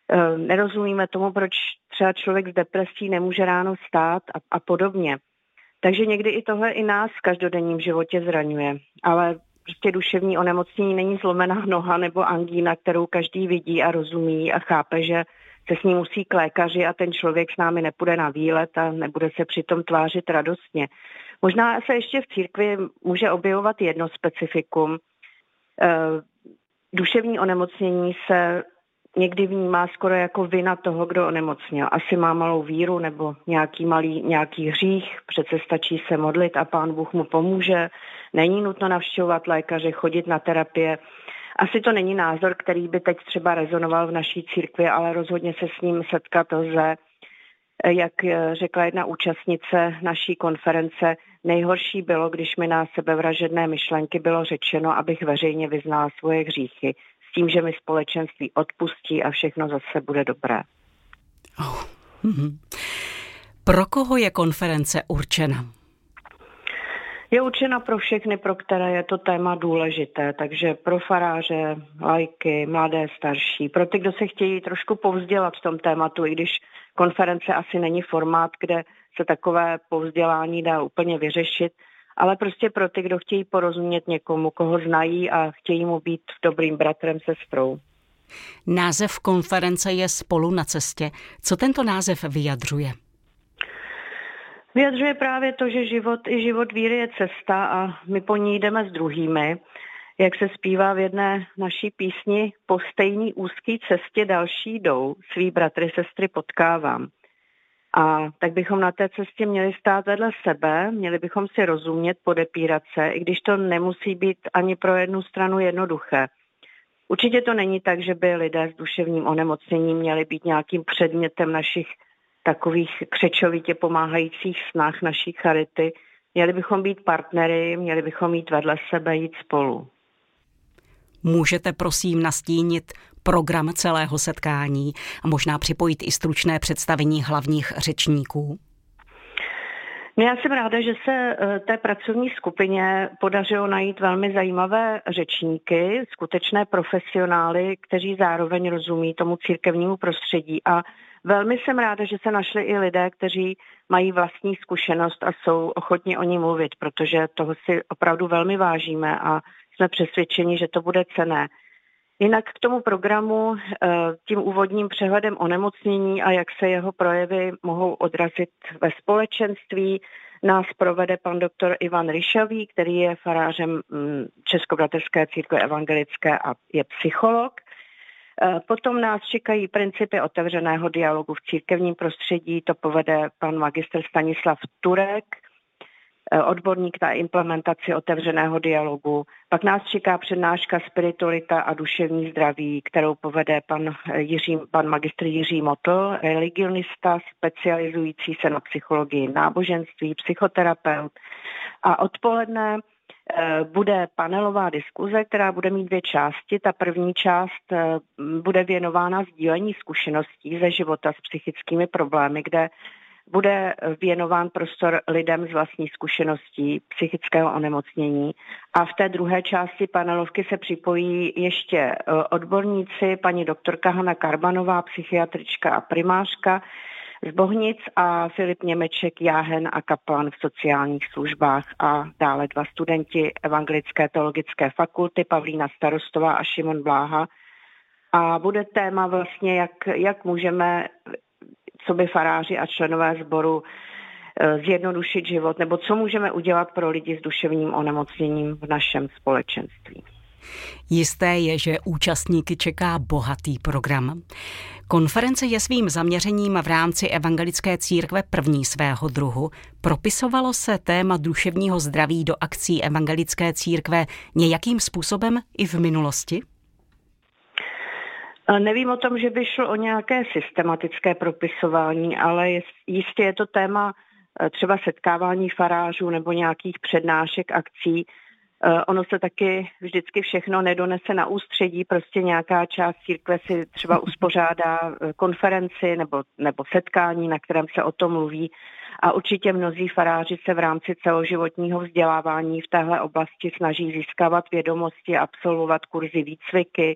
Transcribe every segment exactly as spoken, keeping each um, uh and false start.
Nerozumíme tomu, proč třeba člověk s depresí nemůže ráno stát a, a podobně. Takže někdy i tohle i nás v každodenním životě zraňuje. Ale prostě duševní onemocnění není zlomená noha nebo angína, kterou každý vidí a rozumí a chápe, že se s ní musí k lékaři a ten člověk s námi nepůjde na výlet a nebude se přitom tvářit radostně. Možná se ještě v církvi může objevovat jedno specifikum. Duševní onemocnění se někdy vnímá skoro jako vina toho, kdo onemocněl. Asi má malou víru nebo nějaký malý nějaký hřích, přece stačí se modlit a Pán Bůh mu pomůže. Není nutno navštěvovat lékaře, chodit na terapie. Asi to není názor, který by teď třeba rezonoval v naší církvi, ale rozhodně se s ním setkat lze. Jak řekla jedna účastnice naší konference, nejhorší bylo, když mi na sebevražedné myšlenky bylo řečeno, abych veřejně vyznala svoje hříchy, s tím, že mi společenství odpustí a všechno zase bude dobré. Oh. Mm-hmm. Pro koho je konference určena? Je určena pro všechny, pro které je to téma důležité, takže pro faráře, laiky, mladé, starší, pro ty, kdo se chtějí trošku povzdělat v tom tématu, i když konference asi není formát, kde se takové povzdělání dá úplně vyřešit, ale prostě pro ty, kdo chtějí porozumět někomu, koho znají a chtějí mu být dobrým bratrem, sestrou. Název konference je Spolu na cestě. Co tento název vyjadřuje? Vyjadřuje právě to, že život i život víry je cesta a my po ní jdeme s druhými. Jak se zpívá v jedné naší písni, po stejný úzký cestě další jdou, svý bratry, sestry potkávám. A tak bychom na té cestě měli stát vedle sebe, měli bychom si rozumět, podepírat se, i když to nemusí být ani pro jednu stranu jednoduché. Určitě to není tak, že by lidé s duševním onemocněním měli být nějakým předmětem našich takových křečovitě pomáhajících snah naší charity. Měli bychom být partnery, měli bychom jít vedle sebe, jít spolu. Můžete prosím nastínit program celého setkání a možná připojit i stručné představení hlavních řečníků? No já jsem ráda, že se té pracovní skupině podařilo najít velmi zajímavé řečníky, skutečné profesionály, kteří zároveň rozumí tomu církevnímu prostředí a velmi jsem ráda, že se našli i lidé, kteří mají vlastní zkušenost a jsou ochotni o ní mluvit, protože toho si opravdu velmi vážíme a jsme přesvědčeni, že to bude cenné. Jinak k tomu programu, tím úvodním přehledem onemocnění a jak se jeho projevy mohou odrazit ve společenství, nás provede pan doktor Ivan Ryšavý, který je farářem Českobratrské církve evangelické a je psycholog. Potom nás čekají principy otevřeného dialogu v církevním prostředí, to povede pan magistr Stanislav Turek, odborník na implementaci otevřeného dialogu. Pak nás čeká přednáška Spiritualita a duševní zdraví, kterou povede pan, Jiří, pan magistr Jiří Motl, religionista specializující se na psychologii náboženství, psychoterapeut. A odpoledne bude panelová diskuze, která bude mít dvě části. Ta první část bude věnována sdílení zkušeností ze života s psychickými problémy, kde bude věnován prostor lidem z vlastní zkušeností psychického onemocnění. A v té druhé části panelovky se připojí ještě odborníci, paní doktorka Hana Karbanová, psychiatrička a primářka z Bohnic a Filip Němeček, jáhen a kaplan v sociálních službách a dále dva studenti Evangelické teologické fakulty, Pavlína Starostová a Šimon Bláha. A bude téma vlastně, jak, jak můžeme coby faráři a členové sboru zjednodušit život, nebo co můžeme udělat pro lidi s duševním onemocněním v našem společenství. Jisté je, že účastníky čeká bohatý program. Konference je svým zaměřením v rámci evangelické církve první svého druhu. Propisovalo se téma duševního zdraví do akcí evangelické církve nějakým způsobem i v minulosti? Nevím o tom, že by šlo o nějaké systematické propisování, ale jistě je to téma třeba setkávání farářů nebo nějakých přednášek, akcí. Ono se taky vždycky všechno nedonese na ústředí, prostě nějaká část církve si třeba uspořádá konferenci nebo, nebo setkání, na kterém se o tom mluví. A určitě mnozí faráři se v rámci celoživotního vzdělávání v téhle oblasti snaží získávat vědomosti, absolvovat kurzy výcviky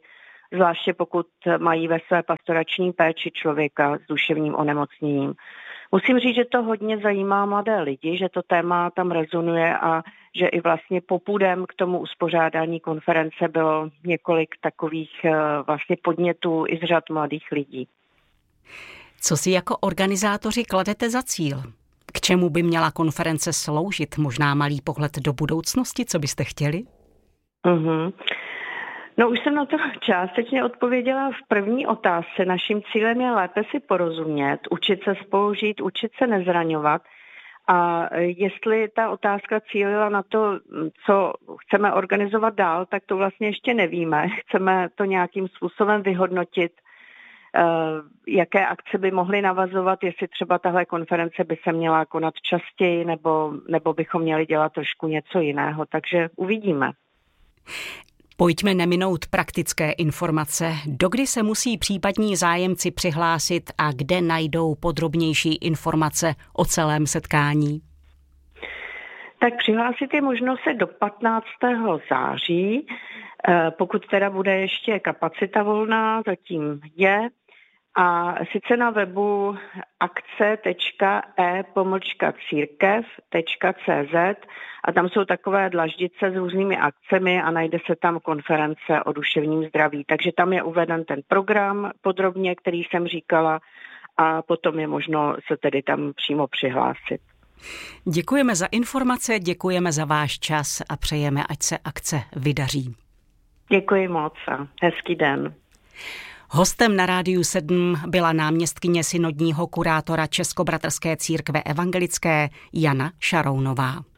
zvláště pokud mají ve své pastorační péči člověka s duševním onemocněním. Musím říct, že to hodně zajímá mladé lidi, že to téma tam rezonuje a že i vlastně popudem k tomu uspořádání konference bylo několik takových vlastně podnětů i z řad mladých lidí. Co si jako organizátoři kladete za cíl? K čemu by měla konference sloužit? Možná malý pohled do budoucnosti, co byste chtěli? Uh-huh. No už jsem na to částečně odpověděla v první otázce. Naším cílem je lépe si porozumět, učit se spolu žít, učit se nezraňovat. A jestli ta otázka cílila na to, co chceme organizovat dál, tak to vlastně ještě nevíme. Chceme to nějakým způsobem vyhodnotit, jaké akce by mohly navazovat, jestli třeba tahle konference by se měla konat častěji, nebo, nebo bychom měli dělat trošku něco jiného. Takže uvidíme. Pojďme neminout praktické informace. Dokdy se musí případní zájemci přihlásit a kde najdou podrobnější informace o celém setkání? Tak přihlásit je možno se do patnáctého září, pokud teda bude ještě kapacita volná, zatím je. A sice na webu akce tečka e pomlčka církev tečka cé zet a tam jsou takové dlaždice s různými akcemi a najde se tam konference o duševním zdraví. Takže tam je uveden ten program podrobně, který jsem říkala, a potom je možno se tedy tam přímo přihlásit. Děkujeme za informace, děkujeme za váš čas a přejeme, ať se akce vydaří. Děkuji moc a hezký den. Hostem na Rádiu sedm byla náměstkyně synodního kurátora Českobratrské církve evangelické Jana Šarounová.